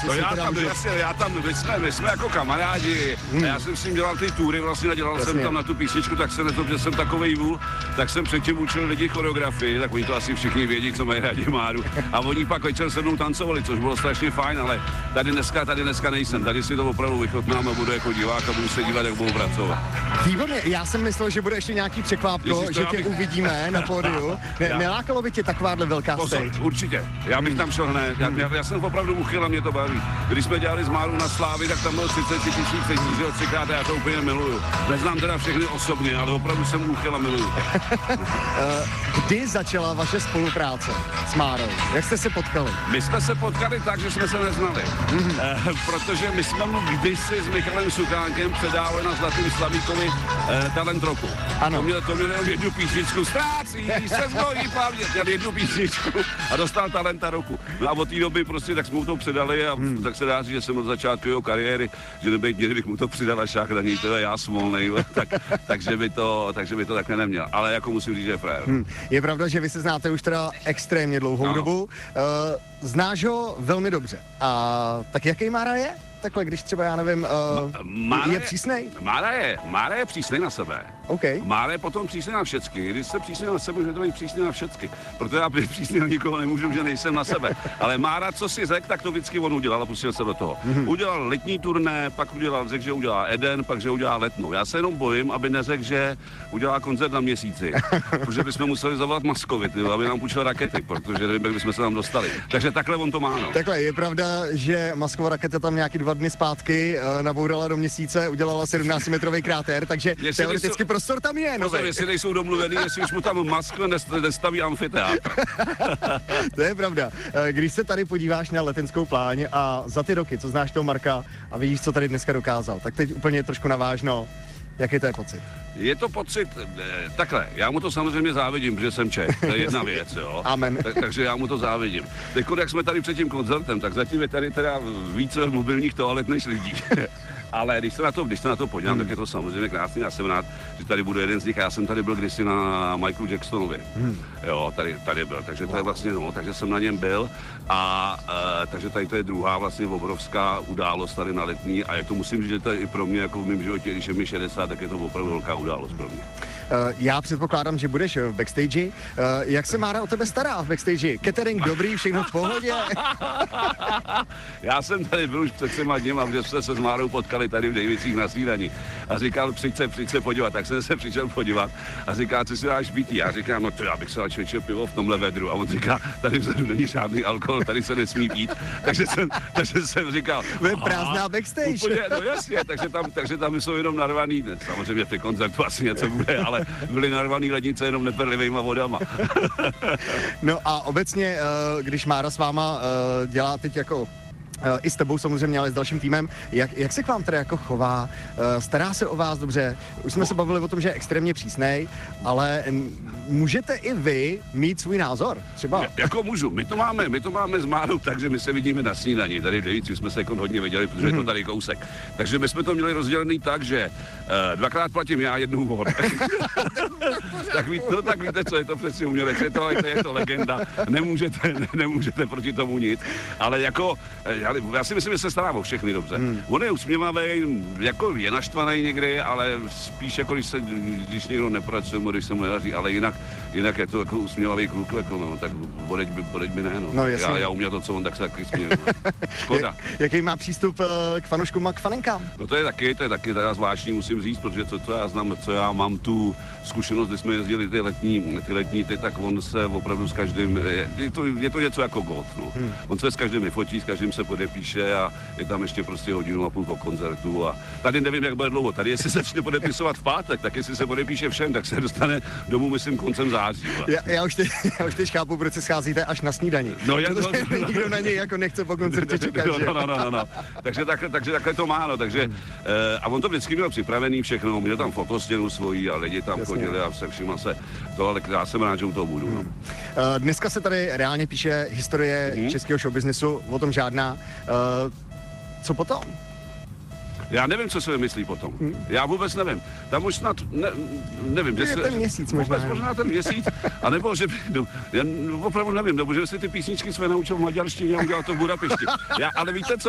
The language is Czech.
jestli No si já teda tam, můžu... jasně, my jsme jako kamarádi. A já jsem s ním dělal ty túry, vlastně nadělal jsem tam na tu písničku, tak se neto, že jsem takovej vůl, tak jsem předtím učil lidi choreografii, tak oni to asi všichni vědí, co mají rádi Máru. A oni pak večer se mnou tancovali, což bylo strašně fajn, ale tady dneska nejsem, tady si to opravdu vychutnám a budu jako divák a budu se dívat, jak budu pracovat. Výborně, já jsem myslel, že bude ještě nějaký překvápko, že tě uvidíme na pódiu. Nelákalo by tě takováhle velká stage? Určitě, já bych tam šel hned, já jsem opravdu uchyl a mě to baví. Když jsme dělali s Márou na Slávy, tak tam bylo 30 000 lidí, že třikrát, já to úplně miluju. Neznám teda všechny osobně, ale opravdu jsem uchyl a miluju. Kdy začala vaše spolupráce s Márou? Jak jste se potkali? My jsme se potkali tak, že jsme se neznali. Protože my jsme mu kdysi s Michalem Sukánkem předávali na Zlatým Slavíkovi talent roku. Ano. To měl jednu písničku, ztrácí se znojí paměť, měl jednu písničku a dostal talenta roku. No a od té doby prostě tak jsme mu to předali a tak se dá říct, že jsem od začátku jeho kariéry, že kdybych mu to přidal a šák na něj, to je já smolnej, takže by to takhle neměl. Ale jako musím říct, že je frajer. Je pravda, že vy se znáte už teda extrémně dlouhou dobu. Znáš ho velmi dobře. A tak jaký Mára je? Takhle, když třeba, já nevím, je přísnej? Mára je přísnej na sebe. Okay. Mára je potom přísnej na všecky. Když se přísnej na sebe, může to být přísnej na všecky. Protože já být přísnej na nikoho nemůžu, že nejsem na sebe. Ale Mára, co si řekl, tak to vždycky on udělal a pustil se do toho. Udělal letní turné, pak řekl, že udělá Eden, pak že udělá letnou. Já se jenom bojím, aby neřekl, že udělá koncert na měsíci. Protože bychom museli zavolat Maskovi, aby nám půjčil rakety, protože nevím, jak bychom se tam dostali. Takže takhle on to má. No. Takhle, je pravda, že Maskova raketa tam nějaký 2 dny zpátky nabourala do Měsíce, udělala 17-metrový kráter, takže teoreticky prostor tam je. Jestli nejsou domluvený, jestli už mu tam Musk nestaví amfiteátr. To je pravda. Když se tady podíváš na Letenskou pláň a za ty roky, co znáš toho Marka a vidíš, co tady dneska dokázal, tak teď úplně trošku navážno. Jaký to je pocit? Je to pocit, takhle, já mu to samozřejmě závidím, protože jsem Čech, to je jedna věc, jo. Amen. Takže já mu to závidím. Teď, jak jsme tady před tím koncertem, tak zatím je tady teda více mobilních toalet než lidí. Ale když se na to podívám, tak je to samozřejmě krásný. Já jsem rád, že tady bude jeden z nich. Já jsem tady byl kdysi na Michaelu Jacksonovi. Jo, tady byl, takže to je vlastně, takže jsem na něm byl. A takže tady to je druhá vlastně obrovská událost tady na Letní. A jak to musím říct, že to je i pro mě, jako v mém životě, když je mi 60, tak je to opravdu velká událost pro mě. Já předpokládám, že budeš v backstage. Jak se Mára o tebe stará v backstage? Catering dobrý, všechno v pohodě? Já jsem tady byl už před 3 dny, protože jsme se s Márou potkali tady v Dejvicích na snídani. A říkal, přijď se podívat. Tak jsem se přišel podívat a říká, co si dáš pití? Já říkám, no to já bych se dal čvětšil pivo v tomhle vedru. A on říká, tady vzadu není žádný alkohol, tady se nesmí pít. Takže jsem říkal, to je prázdná backstage. Úplně, no jasně, takže tam jsou jenom narvaný, samozřejmě v té koncertu asi něco bude, ale byly narvaný lednice jenom neperlivejma vodama. No a obecně, když Mára s váma dělá teď jako i s tebou samozřejmě, ale s dalším týmem, jak se k vám teda jako chová, stará se o vás dobře, už jsme se bavili o tom, že je extrémně přísnej, ale můžete i vy mít svůj názor, třeba? Jako můžu, my to máme s Márou, takže my se vidíme na snídani, tady v Devíci jsme se jako hodně viděli, protože je to tady kousek. Takže my jsme to měli rozdělený tak, že 2krát platím já, 1 on. tak víte, co je to přeci umělec, je to legenda, nemůžete proti tomu nic, ale jako já si myslím, že se stará o všechny dobře. On je usměvavý, jako je naštvaný někdy, ale spíš jako když někdo nepracuje, když se mu nedaří, ale jinak je to jako usměvavý kluk, jako, no, tak bodeď by ne, no. Já uměl to, co on, tak se taky směl. Škoda. Jaký má přístup k fanouškům a k fanenkám? No to je taky teda zvláštní, musím říct, protože co já znám, co já mám tu zkušenost, když jsme jezdili ty letní, tak on se opravdu s každým, je to něco jako golf, no. On se s každým vyfotí, s každým se podepíše a je tam ještě prostě 1,5 hodiny po koncertu a tady nevím, jak bude dlouho. Tady jestli se začne podepisovat v pátek, tak jestli se podepíše všem, tak se dostane domů, myslím, koncem září. Já už teď chápu, proč se scházíte až na snídani. No, nikdo na něj jako nechce po koncertě čekat. No. Takže takhle to má, no, takže a on to vždycky měl připravený všechno, měl tam fotostěnu svojí a lidi tam chodili a se všima se to, ale já jsem rád, že u toho budu. No. Dneska se tady reálně píše historie českého showbiznesu, o tom žádná. Co potom? Já nevím, co se vymyslí potom. Já vůbec nevím. Tam už snad, nevím. Je ten měsíc možná. Možná ten měsíc, anebo že já opravdu nevím, nebo že si ty písničky své naučil v maďarštině a udělal to v Budapešti. Ale víte co?